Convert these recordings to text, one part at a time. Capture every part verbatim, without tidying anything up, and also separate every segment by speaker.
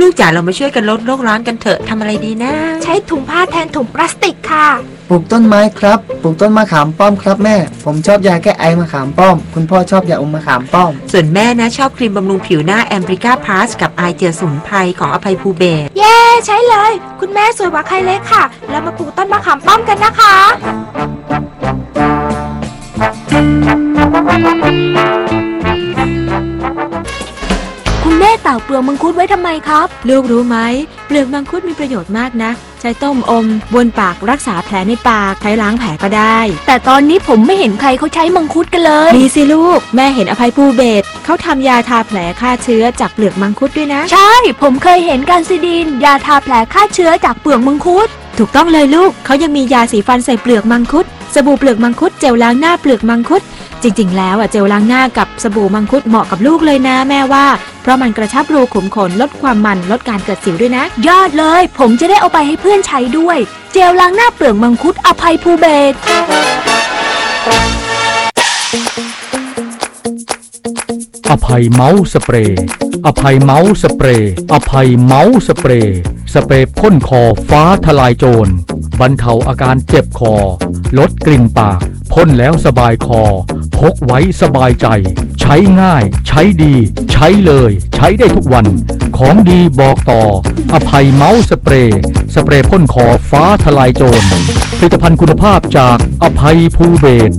Speaker 1: ลูกๆจ๋าเรามาช่วยกันลดโลกร้อนกันเถอะทำอะไรดีนะ
Speaker 2: ใช้ถุงผ้าแทนถุงพลาสติกค่ะ
Speaker 3: ปลูกต้นไม้ครับปลูกต้นมะขามป้อมครับแม่ผมชอบยาแก้ไอมะขามป้อมคุณพ่อชอบยาอมมะขามป้อม
Speaker 1: ส่วนแม่นะชอบครีมบำรุงผิวหน้าแอมบริก้าพลัสกับไอเจลสมุนไพรของอภัยภูเบศร
Speaker 2: เย้ใช้เลยคุณแม่สวยกว่าใครเลยค่ะแล้วมาปลูกต้นมะขามป้อมกันนะคะคุณแม่เต่าเปลือกมังคุดไว้ทำไมครับ
Speaker 4: ลูกรู้ไหมเปลือกมังคุดมีประโยชน์มากนะใช้ต้มอมบนปากรักษาแผลในปากใช้ล้างแผลก็ได้
Speaker 2: แต่ตอนนี้ผมไม่เห็นใครเขาใช้มังคุดกันเลย
Speaker 4: มีสิลูกแม่เห็นอภัยภูเบศรเขาทำยาทาแผลฆ่าเชื้อจากเปลือกมังคุดด้วยนะ
Speaker 2: ใช่ผมเคยเห็นการซิดีนยาทาแผลฆ่าเชื้อจากเปลือกมังคุด
Speaker 4: ถูกต้องเลยลูกเขายังมียาสีฟันใส่เปลือกมังคุดสบู่เปลือกมังคุดเจลล้างหน้าเปลือกมังคุดจริงๆแล้วอ่ะเจลล้างหน้ากับสบู่มังคุดเหมาะกับลูกเลยนะแม่ว่าเพราะมันกระชับรูขุมขนลดความมันลดการเกิดสิวด้วยนะ
Speaker 2: ยอดเลยผมจะได้เอาไปให้เพื่อนใช้ด้วยเจลล้างหน้าเปลือกมังคุดอภัยภูเบศร
Speaker 5: อภัยเมาส์สเปรย์อภัยเมาส์สเปรย์อภัยเมาส์สเปรย์สเปรย์พ่นคอฟ้าทลายโจรบรรเทาอาการเจ็บคอลดกลิ่นปากพ่นแล้วสบายคอพกไว้สบายใจใช้ง่ายใช้ดีใช้เลยใช้ได้ทุกวันของดีบอกต่ออภัยเมาส์สเปรย์สเปรย์พ่นคอฟ้าทลายโจรผลิตภัณฑ์คุณภาพจากอภัยภูเบศร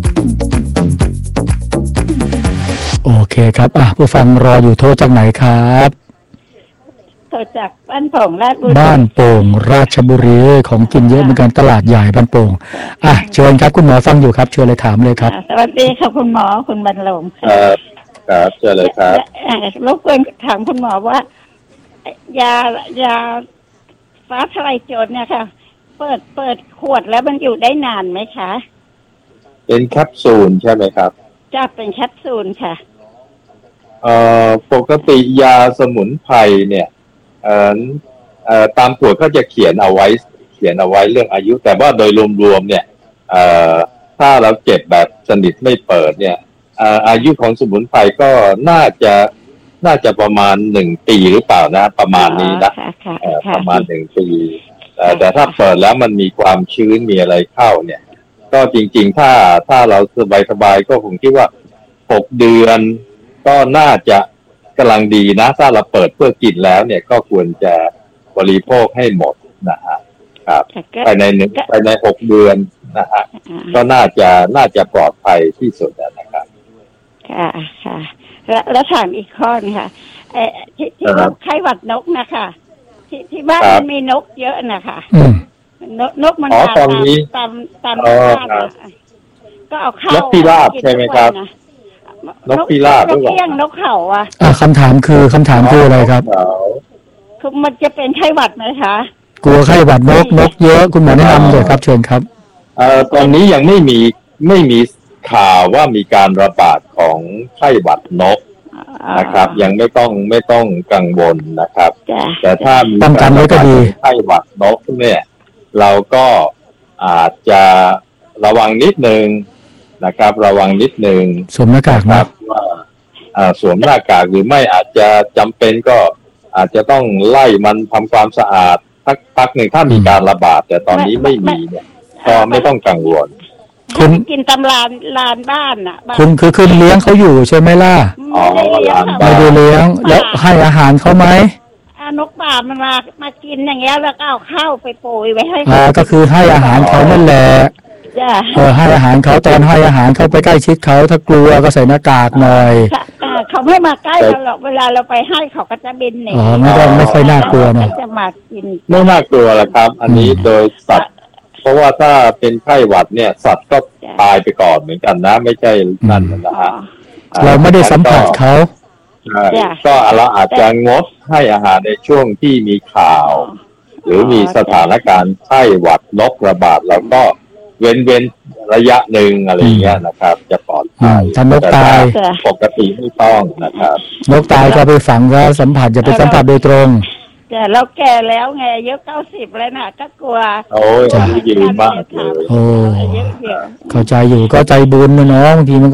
Speaker 5: โอเคครับอ่ะผู้ฟังรออยู่โทรจากไหนครับ
Speaker 6: โทรจากบ้านโป่งราชบุรี
Speaker 5: บ้านโป่งราชบุรีของกินเยอะเหมือนกันตลาดใหญ่บ้านโป่งอ่ะเชิญครับคุณหมอฟังอยู่ครับเชิญเลยถามเลยครับ
Speaker 6: สวัสดีค่ะคุณหมอคุณบรรลง
Speaker 7: ครับครับเชิญเลยครับ
Speaker 6: รบกวนถามคุณหมอว่ายายาฟ้าทลายโจรเนี่ยค่ะเปิดเปิดขวดแล้วมันอยู่ได้นานไหมคะ
Speaker 7: เป็นแคปซูลใช่ไหมครับ
Speaker 6: จะเป็นแคปซูลค่ะ
Speaker 7: เอ่อปกติยาสมุนไพรเนี่ยเอ่อเอ่อตามขวดก็จะเขียนเอาไว้เขียนเอาไว้เรื่องอายุแต่ว่าโดยรวมๆเนี่ยเอ่อถ้าเราเก็บแบบสนิทไม่เปิดเนี่ยเอ่ออายุของสมุนไพรก็น่าจะน่าจะประมาณหนึ่งปีหรือเปล่านะประมาณนี้นะเอ่อประมาณหนึ่งปีแต่แต่ถ้าเปิดแล้วมันมีความชื้นมีอะไรเข้าเนี่ยก็จริงๆถ้าถ้าเราสบายๆก็ผมคิดว่าหกเดือนก็น่าจะกำลังดีนะถ้าเราเปิดเพื่อกินแล้วเนี่ยก็ควรจะบริโภคให้หมดนะฮะครับภายในหนึ่งภายในหกเดือนนะฮะก็น่าจะน่าจะปลอดภัยที่สุดนะครับ
Speaker 6: ค่ะค่ะแล้วแล้วถามอีกข้อนึงค่ะเอ่อที่ที่นกไข้หวัดนกนะคะที่ที่บ้านมันมีนกเยอะนะคะนกนกมันมาตามตามตามบ้านก็เอาเข้าน
Speaker 7: กพิราบใช่ไหมครับนกพิราบ
Speaker 6: นกเอี้ยงนกเขาอ่ะ
Speaker 5: อ่าคำถามคือคำถามคืออะไรครับ
Speaker 6: คือมันจะเป็นไข้หวัดไหมคะ
Speaker 5: กลัวไข้หวัดนกนกเยอะคุณหมอแนะนำเลยครับเชิญครับ
Speaker 7: เอ่อตอนนี้ยังไม่มีไม่มีข่าวว่ามีการระบาดของไข้หวัดนกนะครับยังไม่ต้องไม่ต้องกังวลนะครับแต่ถ้ามี
Speaker 5: ป้องกันไว้ก็ดี
Speaker 7: ไข้หวัดนกเนี่ยเราก็อาจจะระวังนิดนึงนะครับระวังนิดนึง
Speaker 5: สวมหน้ากาก
Speaker 7: ครับว่าสวมหน้ากากหรือไม่อาจจะจำเป็นก็อาจจะต้องไล่มันทำความสะอาดพักพักหนึ่งถ้ามีการระบาดแต่ตอนนี้ไม่มีเนี่ยก็ไม่ต้องกังวล
Speaker 6: คุณกินตำรานลานบ้านอ่ะ
Speaker 5: คุณคือคุณเลี้ยงเขาอยู่ใช่ไหมล่ะ
Speaker 7: อ๋อ
Speaker 5: ไม่ได้เลี้ยงแล้วให้อาหารเขาไหม
Speaker 6: นกป่ามันมามากินอย่างเงี้ยแล้วก็เอาข้าวไปโปรยไว้ให้
Speaker 5: อ่าก็คือให้อาหารเขานั่นแหละเออให้อาหารเขาตอนให้อาหารเขาไปใกล้ชิดเขาถ้ากลัวก็ใส่หน้ากากหน่อย
Speaker 6: เขาไม่มาใกล้เราหรอกเวลาเราไปให้เขาก็จะบินหนี
Speaker 5: อ๋อไม่ได้ไม่ค่อยน่ากลัวนะ
Speaker 6: จะมากิน
Speaker 7: ไม่น่ากลัวหรอกครับอันนี้โดยสัตว์เพราะว่าถ้าเป็นไข้หวัดเนี่ยสัตว์ก็ตายไปก่อนเหมือนกันนะไม่ใช่นั่นนะฮะ
Speaker 5: เราไม่ได้สัมผัสเขา
Speaker 7: ก็เราอาจจะงดให้อาหารในช่วงที่มีข่าวหรือมีสถานการณ์ไข้หวัดนกระบาดเราก็เว้นเว้นระยะหนึ่งอะไรเงี้ยนะครับจะปลอดภัย
Speaker 5: ถ้านกตาย
Speaker 7: ปกติไม่ต้องนะครับ
Speaker 5: นกตายก็ไปฝังก็สัมผัสอย่าไปสัมผัสโดยตรง
Speaker 6: แต่เราแก่แล้วไงอายุเก้าสิบแล้วน่ะก็กลัว
Speaker 7: โอ้ยอายุยืนมากเลย
Speaker 5: โอ้เข้าใจอยู่ก็ใจบุญนะน้องบางทีมัน